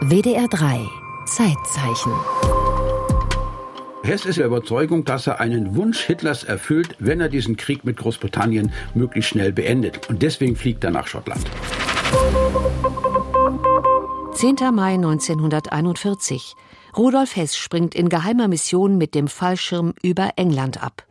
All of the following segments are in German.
WDR 3 Zeitzeichen. Hess ist der Überzeugung, dass er einen Wunsch Hitlers erfüllt, wenn er diesen Krieg mit Großbritannien möglichst schnell beendet. Und deswegen fliegt er nach Schottland. 10. Mai 1941. Rudolf Hess springt in geheimer Mission mit dem Fallschirm über England ab.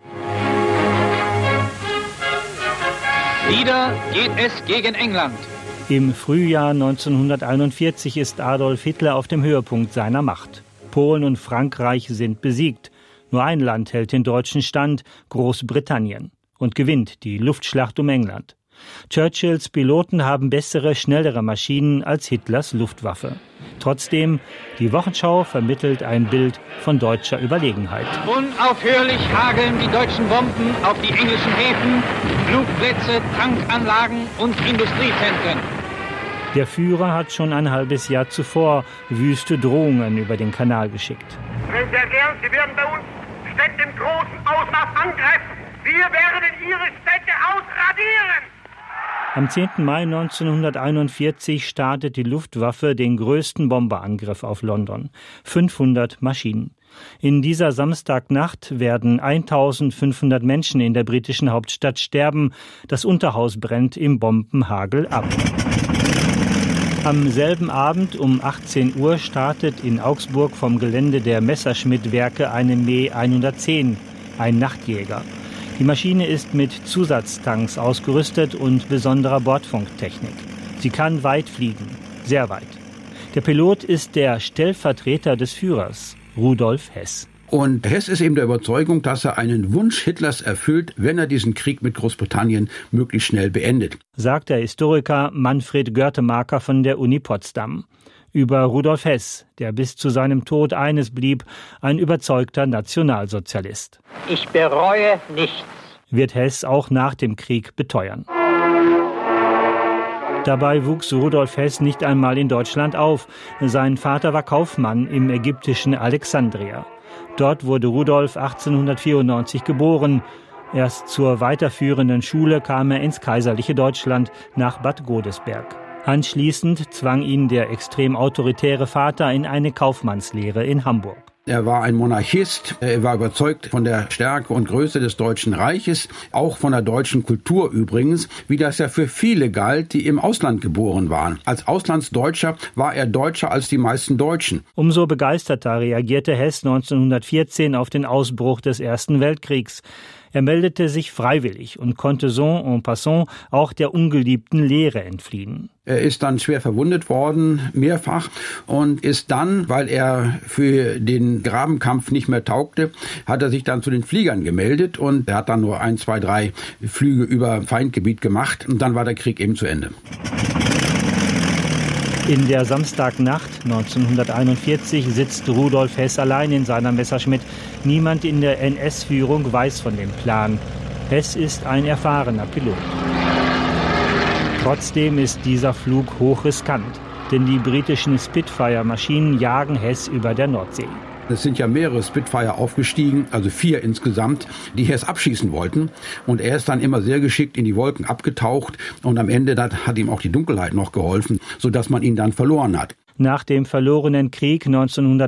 Wieder geht es gegen England. Im Frühjahr 1941 ist Adolf Hitler auf dem Höhepunkt seiner Macht. Polen und Frankreich sind besiegt. Nur ein Land hält den Deutschen stand, Großbritannien, und gewinnt die Luftschlacht um England. Churchills Piloten haben bessere, schnellere Maschinen als Hitlers Luftwaffe. Trotzdem, die Wochenschau vermittelt ein Bild von deutscher Überlegenheit. Unaufhörlich hageln die deutschen Bomben auf die englischen Häfen, Flugplätze, Tankanlagen und Industriezentren. Der Führer hat schon ein halbes Jahr zuvor wüste Drohungen über den Kanal geschickt. Wenn Sie erklären, Sie werden bei uns Städte im großen Ausmaß angreifen, wir werden Ihre Städte ausradieren. Am 10. Mai 1941 startet die Luftwaffe den größten Bomberangriff auf London. 500 Maschinen. In dieser Samstagnacht werden 1500 Menschen in der britischen Hauptstadt sterben. Das Unterhaus brennt im Bombenhagel ab. Am selben Abend um 18 Uhr startet in Augsburg vom Gelände der Messerschmitt-Werke eine Me 110, ein Nachtjäger. Die Maschine ist mit Zusatztanks ausgerüstet und besonderer Bordfunktechnik. Sie kann weit fliegen, sehr weit. Der Pilot ist der Stellvertreter des Führers, Rudolf Hess. Und Hess ist eben der Überzeugung, dass er einen Wunsch Hitlers erfüllt, wenn er diesen Krieg mit Großbritannien möglichst schnell beendet, sagt der Historiker Manfred Görtemaker von der Uni Potsdam. Über Rudolf Hess, der bis zu seinem Tod eines blieb, ein überzeugter Nationalsozialist. Ich bereue nichts, wird Hess auch nach dem Krieg beteuern. Dabei wuchs Rudolf Hess nicht einmal in Deutschland auf. Sein Vater war Kaufmann im ägyptischen Alexandria. Dort wurde Rudolf 1894 geboren. Erst zur weiterführenden Schule kam er ins kaiserliche Deutschland nach Bad Godesberg. Anschließend zwang ihn der extrem autoritäre Vater in eine Kaufmannslehre in Hamburg. Er war ein Monarchist, er war überzeugt von der Stärke und Größe des Deutschen Reiches, auch von der deutschen Kultur übrigens, wie das ja für viele galt, die im Ausland geboren waren. Als Auslandsdeutscher war er deutscher als die meisten Deutschen. Umso begeisterter reagierte Hess 1914 auf den Ausbruch des Ersten Weltkriegs. Er meldete sich freiwillig und konnte so en passant auch der ungeliebten Lehre entfliehen. Er ist dann schwer verwundet worden, mehrfach, und ist dann, weil er für den Grabenkampf nicht mehr taugte, hat er sich dann zu den Fliegern gemeldet und er hat dann nur 1, 2, 3 Flüge über Feindgebiet gemacht und dann war der Krieg eben zu Ende. In der Samstagnacht 1941 sitzt Rudolf Hess allein in seiner Messerschmitt. Niemand in der NS-Führung weiß von dem Plan. Hess ist ein erfahrener Pilot. Trotzdem ist dieser Flug hochriskant, denn die britischen Spitfire-Maschinen jagen Hess über der Nordsee. Es sind ja mehrere Spitfire aufgestiegen, also 4 insgesamt, die Hess abschießen wollten. Und er ist dann immer sehr geschickt in die Wolken abgetaucht. Und am Ende hat ihm auch die Dunkelheit noch geholfen, sodass man ihn dann verloren hat. Nach dem verlorenen Krieg 1941